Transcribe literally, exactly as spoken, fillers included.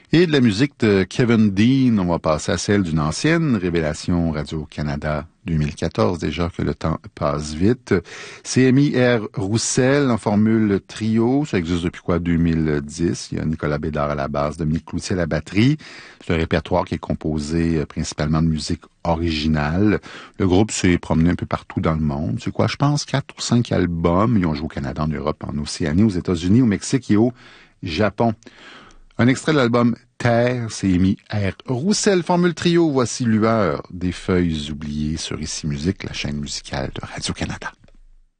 Et de la musique de Kevin Dean, on va passer à celle d'une ancienne révélation Radio-Canada deux mille quatorze, déjà que le temps passe vite. C'est Amy R. Roussel en formule trio. Ça existe depuis quoi, deux mille dix. Il y a Nicolas Bédard à la basse, Dominique Cloutier à la batterie. C'est un répertoire qui est composé principalement de musique originale. Le groupe s'est promené un peu partout dans le monde. C'est quoi, je pense, quatre ou cinq albums. Ils ont joué au Canada, en Europe, en Océanie, aux États-Unis, au Mexique et au Japon. Un extrait de l'album Terre, c'est Amy R. Roussel, formule trio. Voici Lueur des feuilles oubliées sur Ici Musique, la chaîne musicale de Radio-Canada.